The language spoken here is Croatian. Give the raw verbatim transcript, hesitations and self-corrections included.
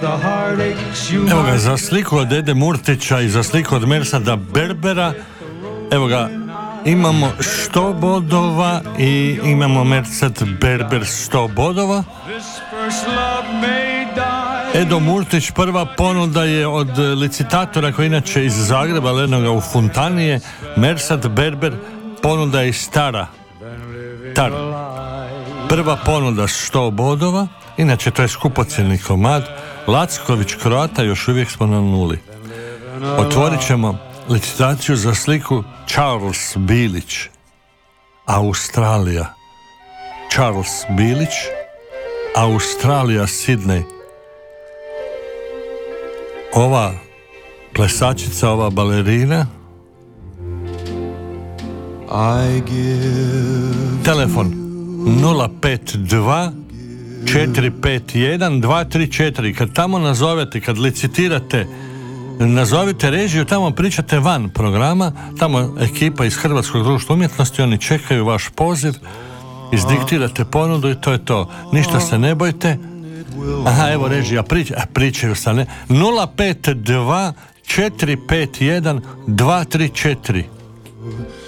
Evo ga, za sliku od Ede Murtića i za sliku od Mersada Berbera, evo ga, imamo sto bodova i imamo Mersad Berber sto bodova. Edo Murtić, prva ponuda je od licitatora koji inače iz Zagreba, ali jednoga u Funtanije. Mersad Berber, ponuda je iz Stara. Tar. Prva ponuda sto bodova, inače to je skupocjeni komad. Lacković Kroata, još uvijek smo na nuli. Otvorit ćemo licitaciju za sliku Charles Bilić, Australija. Charles Bilić, Australija, Sidney. Ova plesačica, ova balerina. Telefon nula pet dva četiri pet jedan dva tri četiri. Kad tamo nazovete, kad licitirate, nazovite režiju, tamo pričate van programa, tamo ekipa iz Hrvatskog društva umjetnosti, oni čekaju vaš poziv, izdiktirate ponudu i to je to. Ništa se ne bojte. Aha, evo režija, priča, pričaju sa ne. nula pet dva četiri pet jedan dva tri četiri.